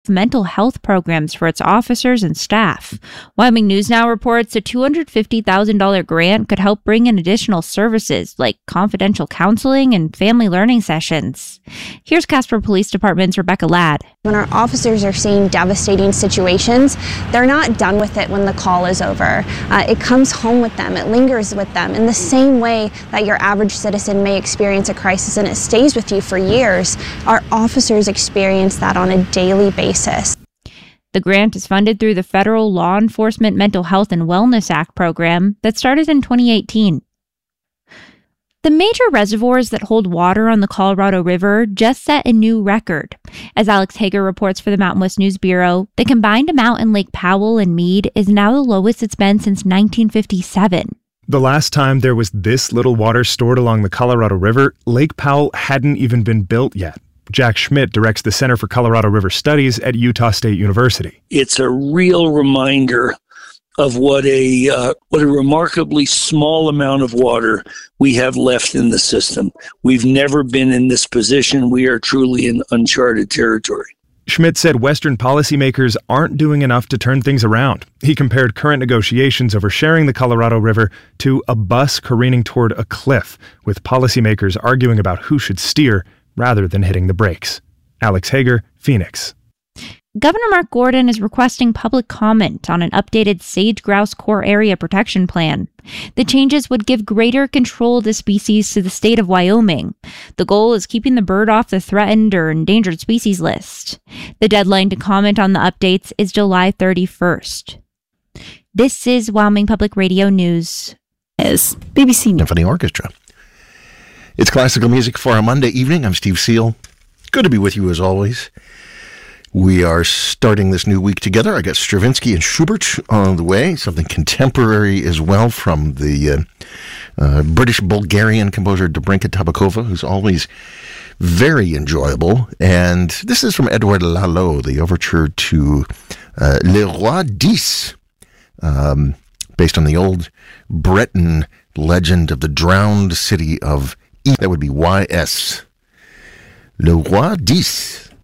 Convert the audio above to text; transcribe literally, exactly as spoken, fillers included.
mental health programs for its officers and staff. Wyoming News Now reports a two hundred fifty thousand dollars grant could help bring in additional services like confidential counseling and family learning sessions. Here's Casper Police Department's Rebecca Ladd. When our officers are seeing devastating situations, they're not done with it when the call is over. Uh, it comes home with them. It lingers with them in the same way that your average citizen may experience a crisis and it stays with you for years. Our officers experience that on a daily basis. The grant is funded through the Federal Law Enforcement Mental Health and Wellness Act program that started in twenty eighteen. The major reservoirs that hold water on the Colorado River just set a new record. As Alex Hager reports for the Mountain West News Bureau, the combined amount in Lake Powell and Mead is now the lowest it's been since nineteen fifty-seven. The last time there was this little water stored along the Colorado River, Lake Powell hadn't even been built yet. Jack Schmidt directs the Center for Colorado River Studies at Utah State University. It's a real reminder of what a uh, what a remarkably small amount of water we have left in the system. We've never been in this position. We are truly in uncharted territory. Schmidt said Western policymakers aren't doing enough to turn things around. He compared current negotiations over sharing the Colorado River to a bus careening toward a cliff, with policymakers arguing about who should steer rather than hitting the brakes. Alex Hager, Phoenix. Governor Mark Gordon is requesting public comment on an updated sage-grouse core area protection plan. The changes would give greater control of the species to the state of Wyoming. The goal is keeping the bird off the threatened or endangered species list. The deadline to comment on the updates is July thirty-first. This is Wyoming Public Radio News. Is B B C Symphony Orchestra. It's classical music for a Monday evening. I'm Steve Seal. Good to be with you as always. We are starting this new week together. I got Stravinsky and Schubert on the way, something contemporary as well from the uh, uh, British-Bulgarian composer Dobrinka Tabakova, who's always very enjoyable. And this is from Edouard Lalo, the overture to uh, Le Roi dix, um, based on the old Breton legend of the drowned city of E. That would be Y S. Le Roi dix.